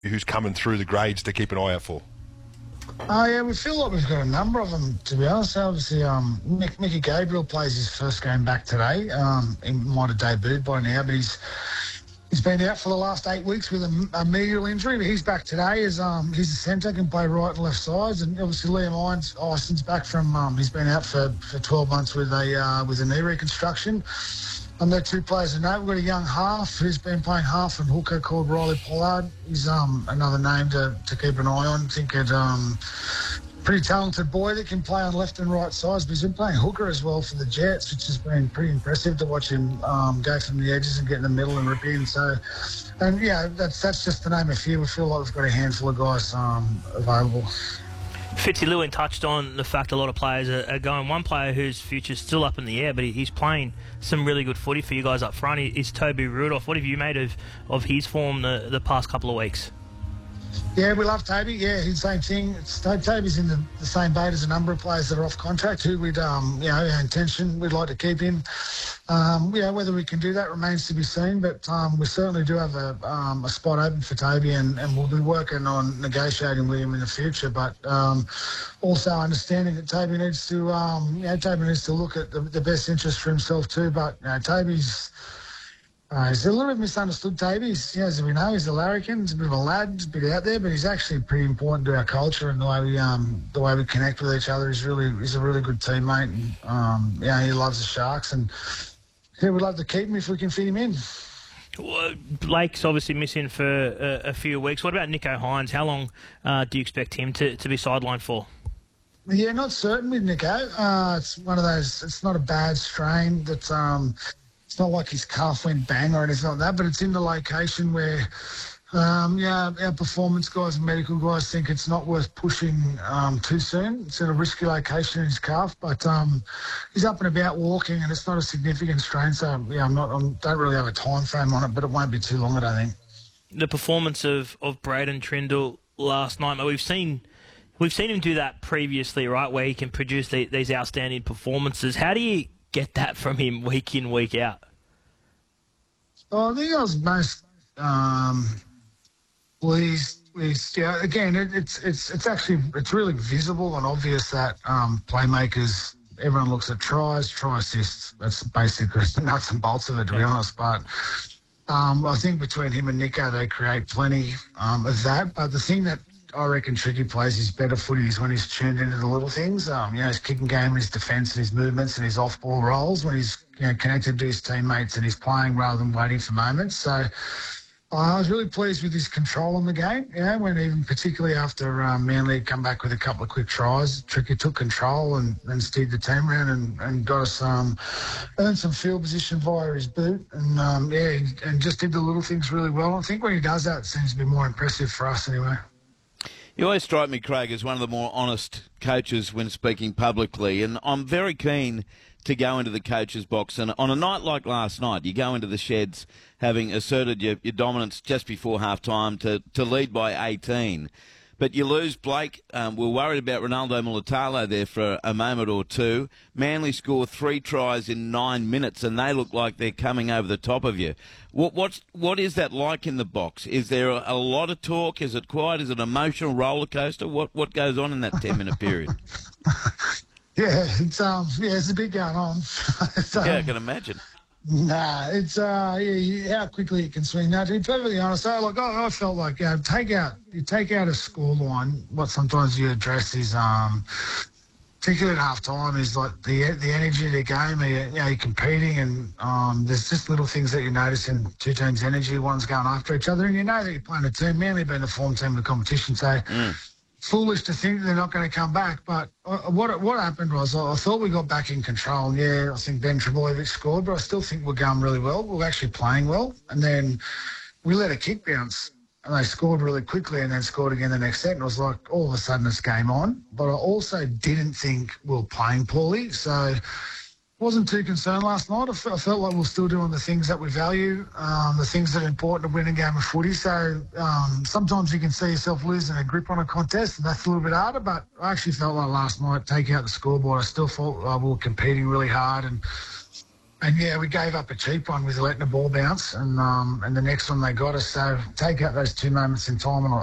who's coming through the grades to keep an eye out for? Oh, yeah, we feel like we've got a number of them, to be honest. Obviously, Mickey Gabriel plays his first game back today. He might have debuted by now, but he's been out for the last 8 weeks with a medial injury, but he's back today. He's a centre, can play right and left sides. And obviously Liam Ison's back from, he's been out for 12 months with a knee reconstruction. And they're two players in note. We've got a young half who's been playing half and hooker called Riley Pollard. He's another name to keep an eye on. I think it's pretty talented boy that can play on left and right sides, but he's been playing hooker as well for the Jets, which has been pretty impressive to watch him go from the edges and get in the middle and rip in. So, and yeah, that's just to name a few. We feel like we've got a handful of guys available. Fitzy Lewin touched on the fact a lot of players are going. One player whose future's still up in the air, but he's playing some really good footy for you guys up front, is Toby Rudolph. What have you made of his form the past couple of weeks? Yeah, we love Toby. Yeah, he's the same thing. Toby's in the same boat as a number of players that are off contract who we'd, our intention, we'd like to keep him. Whether we can do that remains to be seen, but we certainly do have a spot open for Toby, and we'll be working on negotiating with him in the future. But also understanding that Toby needs to, look at the best interest for himself too. But Toby's. He's a little bit misunderstood, Toby. As we know, he's a larrikin. He's a bit of a lad. He's a bit out there, but he's actually pretty important to our culture and the way we connect with each other. He's a really good teammate. And, he loves the Sharks, and we'd love to keep him if we can fit him in. Well, Blake's obviously missing for a few weeks. What about Nicho Hynes? How long do you expect him to be sidelined for? Yeah, not certain with Nicho. It's one of those. It's not a bad strain that's. It's not like his calf went bang or anything like that, but it's in the location where, our performance guys and medical guys think it's not worth pushing too soon. It's in a risky location in his calf, but he's up and about walking, and it's not a significant strain. So don't really have a time frame on it, but it won't be too long, I don't think. The performance of Braden Trindle last night, we've seen him do that previously, right, where he can produce these outstanding performances. How do you get that from him week in, week out? I think I was most pleased with. Yeah, again, it's really visible and obvious that playmakers. Everyone looks at tries, try assists. That's basically the nuts and bolts of it, to be honest. But I think between him and Nicho, they create plenty of that. But the thing that I reckon Tricky plays his better footy is when he's tuned into the little things. His kicking game, his defence, and his movements, and his off-ball rolls. When he's connected to his teammates and he's playing rather than waiting for moments. So I was really pleased with his control on the game. When even particularly after Manly had come back with a couple of quick tries, Tricky took control and steered the team around and got us earned some field position via his boot and just did the little things really well. I think when he does that, it seems to be more impressive for us anyway. You always strike me, Craig, as one of the more honest coaches when speaking publicly, and I'm very keen to go into the coach's box. And on a night like last night, you go into the sheds having asserted your dominance just before half-time to lead by 18. But you lose Blake. We're worried about Ronaldo Mulitalo there for a moment or two. Manly score 3 tries in 9 minutes, and they look like they're coming over the top of you. What is that like in the box? Is there a lot of talk? Is it quiet? Is it an emotional roller coaster? What goes on in that 10-minute period? It's a bit going on. I can imagine. Nah, it's how quickly it can swing. Now, to be perfectly honest, I felt like you take out a scoreline. What sometimes you address is, particularly at half time, is like the energy of the game. You're competing, and there's just little things that you notice in two teams' energy. One's going after each other, and you know that you're playing a team. Manly being the form team of the competition, so. Foolish to think they're not going to come back, but what happened was I thought we got back in control. I think Ben Trebojevic scored, but I still think we're going really well. We're actually playing well, and then we let a kick bounce, and they scored really quickly, and then scored again the next set. And it was like all of a sudden it's game on. But I also didn't think we were playing poorly, so. Wasn't too concerned last night. I felt like we're still doing the things that we value, the things that are important to win a game of footy. So sometimes you can see yourself losing a grip on a contest, and that's a little bit harder. But I actually felt like last night, taking out the scoreboard, I still felt we were competing really hard. And And yeah, we gave up a cheap one with letting the ball bounce, and the next one they got us. So take out those two moments in time, and